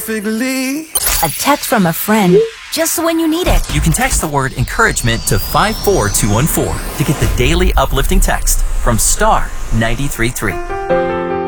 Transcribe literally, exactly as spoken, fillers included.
perfectly. A text from a friend just when you need it. You can text the word encouragement to five four two one four to get the daily uplifting text from Star ninety-three point three.